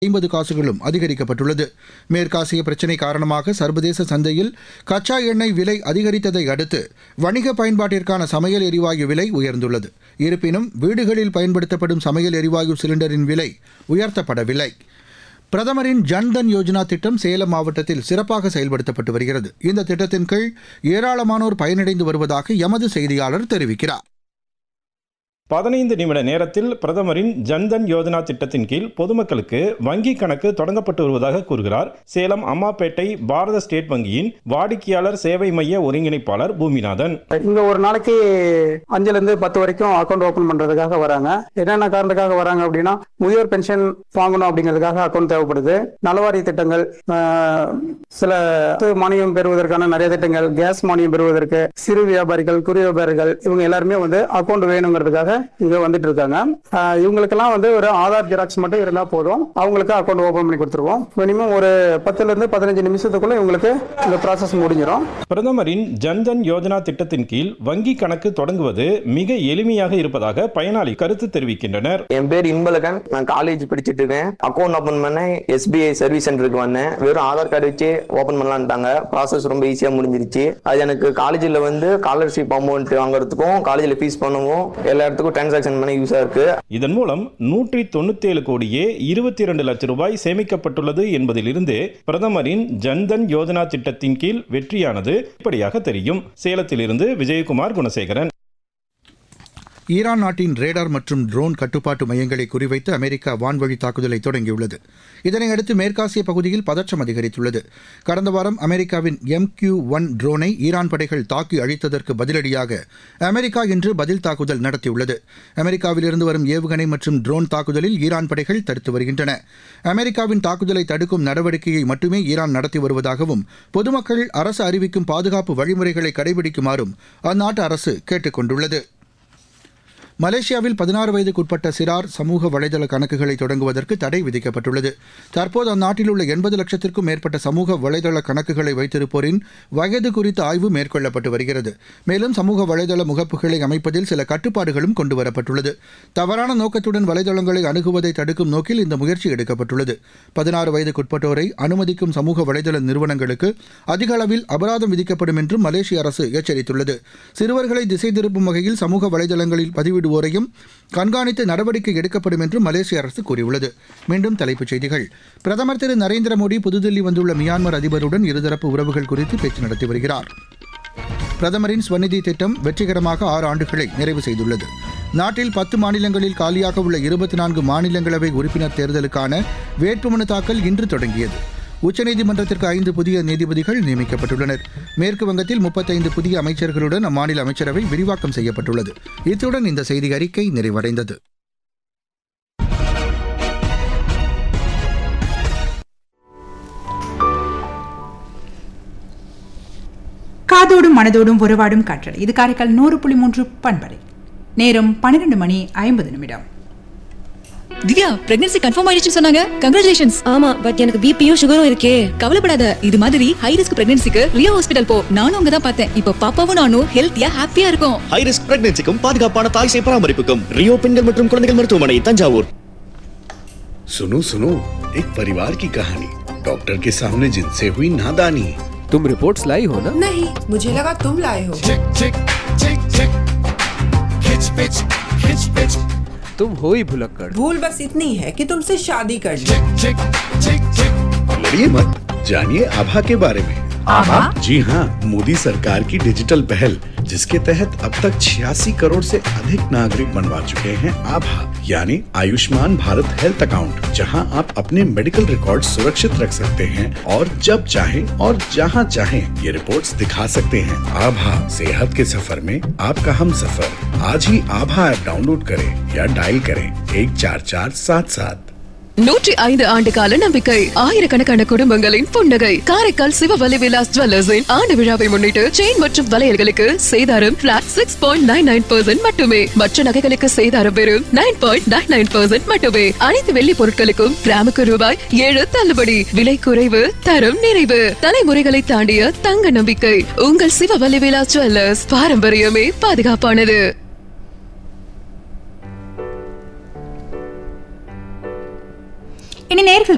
50 காசுகளும் அதிகரிக்கப்பட்டுள்ளது. மேற்காசிய பிரச்சினை காரணமாக சர்வதேச சந்தையில் கச்சா எண்ணெய் விலை அதிகரித்ததை அடுத்து வணிக பயன்பாட்டிற்கான சமையல் எரிவாயு விலை உயர்ந்துள்ளது. இருப்பினும் வீடுகளில் பயன்படுத்தப்படும் சமையல் எரிவாயு சிலிண்டரின் விலை உயர்த்தப்படவில்லை. பிரதமரின் ஜன்தன் யோஜனா திட்டம் சேலம் மாவட்டத்தில் சிறப்பாக செயல்படுத்தப்பட்டு வருகிறது. இந்த திட்டத்தின் கீழ் ஏராளமானோர் பயனடைந்து வருவதாக எமது செய்தியாளர் தெரிவிக்கிறார். 15 நிமிட நேரத்தில் பிரதமரின் ஜன்தன் யோஜனா திட்டத்தின் கீழ் பொதுமக்களுக்கு வங்கி கணக்கு தொடங்கப்பட்டு வருவதாக கூறுகிறார் சேலம் அம்மாப்பேட்டை பாரத ஸ்டேட் வங்கியின் வாடிக்கையாளர் சேவை மைய ஒருங்கிணைப்பாளர் பூமிநாதன். இங்க ஒரு நாளைக்கு 5ல இருந்து 10 வரைக்கும் அக்கௌண்ட் ஓபன் பண்றதுக்காக வராங்க. என்னென்ன காரணத்துக்காக வராங்க அப்படின்னா, முதியோர் பென்ஷன் வாங்கணும் அப்படிங்கிறதுக்காக அக்கௌண்ட் தேவைப்படுது. நலவாரிய திட்டங்கள், சில மானியம் பெறுவதற்கான நிறைய திட்டங்கள், கேஸ் மானியம் பெறுவதற்கு, சிறு வியாபாரிகள், குறு வியாபாரிகள், இவங்க எல்லாருமே அக்கௌண்ட் வேணுங்கிறதுக்காக இங்க வந்துட்டு இருக்காங்க. இவங்களுக்கெல்லாம் ஒரு ஆதார் ஜெராக்ஸ் மட்டும் இருந்தா போதும், அவங்களுக்கு அக்கௌண்ட் ஓபன் பண்ணி கொடுத்துருவோம். மினிமம் ஒரு 10ல இருந்து 15 நிமிஷத்துக்குள்ள இவங்களுக்கு இந்த ப்ராசஸ் முடிஞ்சிடும். பிரதமரின் ஜன்தன் யோஜனா திட்டத்தின் கீழ் வங்கி கணக்கு தொடங்குவது மிக எளிமையாக இருப்பதாக பயனாளி கருத்து தெரிவிக்கின்றனர். என் பேர் இன்பழகன், நான் காலேஜ் படிச்சுட்டு இருக்கேன். அக்கௌண்ட் ஓபன் பண்ண SBI சர்வீஸ் சென்டருக்கு வந்தேன். வெறும் ஆதார் கார்டு வச்சு ஓபன் பண்ணலான்ட்டாங்க. ப்ராசஸ் ரொம்ப ஈஸியா முடிஞ்சிருச்சு. அது எனக்கு காலேஜில் ஸ்காலர்ஷிப் அமௌண்ட் வாங்குறதுக்கும் காலேஜில் ஃபீஸ் பண்ணவும் எல்லா இடத்துக்கும் டிரான்சாக்ஷன் பண்ண யூஸா இருக்கு. இதன் மூலம் 197 கோடியே 22 லட்சம் ரூபாய் சேமிக்கப்பட்டுள்ளது என்பதிலிருந்து பிரதமரின் ஜன்தன் யோஜனா திட்டத்தின் கீழ் வெற்றியானது இப்படியாக தெரியும். சேலத்திலிருந்து விஜயகுமார் குணசேகரன். ஈரான் நாட்டின் ரேடார் மற்றும் ட்ரோன் கட்டுப்பாட்டு மையங்களை குறிவைத்து அமெரிக்கா வான்வழி தாக்குதலை தொடங்கியுள்ளது. இதனையடுத்து மேற்காசிய பகுதியில் பதற்றம் அதிகரித்துள்ளது. கடந்த வாரம் அமெரிக்காவின் MQ-1 ட்ரோனை ஈரான் படைகள் தாக்கி அழித்ததற்கு பதிலடியாக அமெரிக்கா இன்று பதில் தாக்குதல் நடத்தியுள்ளது. அமெரிக்காவிலிருந்து வரும் ஏவுகணை மற்றும் ட்ரோன் தாக்குதலில் ஈரான் படைகள் தடுத்து வருகின்றன. அமெரிக்காவின் தாக்குதலை தடுக்கும் நடவடிக்கையை மட்டுமே ஈரான் நடத்தி வருவதாகவும் பொதுமக்கள் அரசு அறிவிக்கும் பாதுகாப்பு வழிமுறைகளை கடைபிடிக்குமாறும் அந்நாட்டு அரசு கேட்டுக் கொண்டுள்ளது. மலேசியாவில் 16 வயதுக்குட்பட்ட சிறார் சமூக வலைதள கணக்குகளை தொடங்குவதற்கு தடை விதிக்கப்பட்டுள்ளது. தற்போது அந்நாட்டில் உள்ள 80 லட்சத்திற்கும் மேற்பட்ட சமூக வலைதள கணக்குகளை வைத்திருப்போரின் வயது குறித்த ஆய்வு மேற்கொள்ளப்பட்டு வருகிறது. மேலும் சமூக வலைதள முகப்புகளை அமைப்பதில் சில கட்டுப்பாடுகளும் கொண்டுவரப்பட்டுள்ளது. தவறான நோக்கத்துடன் வலைதளங்களை அணுகுவதை தடுக்கும் நோக்கில் இந்த முயற்சி எடுக்கப்பட்டுள்ளது. 16 வயதுக்குட்பட்டோரை அனுமதிக்கும் சமூக வலைதள நிறுவனங்களுக்கு அதிக அளவில் அபராதம் விதிக்கப்படும் என்றும் மலேசிய அரசு எச்சரித்துள்ளது. சிறுவர்களை திசை திருப்பும் வகையில் சமூக வலைதளங்களில் பதிவிடுவோரையும் கண்காணித்து நடவடிக்கை எடுக்கப்படும் என்று மலேசிய அரசு கூறியுள்ளது. மீண்டும் தலைப்புச் செய்திகள். பிரதமர் திரு நரேந்திர மோடி புதுதில்லி வந்துள்ள மியான்மர் அதிபருடன் இருதரப்பு உறவுகள் குறித்து பேச்சு நடத்தி வருகிறார். பிரதமரின் ஸ்வநிதி திட்டம் வெற்றிகரமாக 6 ஆண்டுகளை நிறைவு செய்துள்ளது. நாட்டில் 10 மாநிலங்களில் காலியாக உள்ள 24 மாநிலங்களவை உறுப்பினர் தேர்தலுக்கான வேட்புமனு தாக்கல் இன்று தொடங்கியது. உச்சநீதிமன்றத்திற்கு 5 புதிய நீதிபதிகள் நியமிக்கப்பட்டுள்ளனர். மேற்கு வங்கத்தில் 35 புதிய அமைச்சர்களுடன் அம்மாநில அமைச்சரவை விரிவாக்கம் செய்யப்பட்டுள்ளது. இத்துடன் இந்த செய்தி அறிக்கை நிறைவடைந்தது. காதோடும் மனதோடும் உறவாடும் காற்றலை. இது காரைக்கால் 100.3 பண்பலை. நேரம் 12:50. திவ்யா, பிரெக்னன்சி கன்ஃபார்ம் ஆயிடுச்சு சொன்னாங்க. கங்க்ராச்சுலேஷன்ஸ். ஆமா, பட் எனக்கு பிபியும் சுகரும் இருக்கே. கவலைப்படாத, இது மாதிரி ஹை ரிஸ்க் பிரெக்னன்சிக்கு ரியோ ஹாஸ்பிடல் போ. நானும் அங்க தான் பார்த்தேன். இப்போ பாப்பாவும் நானும் ஹெல்த்தியா ஹாப்பியா இருக்கும். ஹை ரிஸ்க் பிரெக்னன்சிக்கும் பாதுகாப்பான தாய் சேய் பராமரிப்புக்கும் ரியோ பெண்கள் மற்றும் குழந்தைகள் மருத்துவமனை, தஞ்சாவூர். सुनो सुनो, एक परिवार की कहानी डॉक्टर के सामने जिनसे हुई नादानी। तुम रिपोर्ट्स लाई हो ना? नहीं, मुझे लगा तुम लाए हो। चिक चिक चिक चिक खिच पिच खिच पिच। तुम हो ही भुलक्कड़। भूल बस इतनी है कि तुमसे शादी कर ली। चिक चिक चिक चिक। लड़िए मत, जानिए आभा के बारे में। आभा? जी हाँ, मोदी सरकार की डिजिटल पहल, जिसके तहत अब तक 86 करोड़ से अधिक नागरिक बनवा चुके हैं आभा, यानी आयुष्मान भारत हेल्थ अकाउंट, जहां आप अपने मेडिकल रिकॉर्ड सुरक्षित रख सकते हैं और जब चाहें और जहां चाहें ये रिपोर्ट्स दिखा सकते हैं। आभा, सेहत के सफर में आपका हम सफर। आज ही आभा ऐप डाउनलोड करें या डायल करें 14477। 105 ஆண்டு கால நம்பிக்கை, ஆயிரக்கணக்கான குடும்பங்களின் புன்னகை. காரைக்கால் சிவவலி விலாஸ் ஜுவல்லர்ஸின் ஆண்டு விழாவை முன்னிட்டு செயின் மற்றும் வளையல்களுக்கு சேதாரம் பிளாட் 6.99% மட்டுமே. மற்ற நகைகளுக்கு சேதாரம் வெறும் 9.99% மட்டுமே. அனைத்து வெள்ளி பொருட்களுக்கும் கிராமுக்கு ரூபாய் 7 தள்ளுபடி. விலை குறைவு, தரம் நிறைவு. தலைமுறைகளை தாண்டிய தங்க நம்பிக்கை. உங்கள் சிவவலி விலாஸ் ஜுவல்லர்ஸ். பாரம்பரியமே பாதுகாப்பானது. இனி நேர்கள்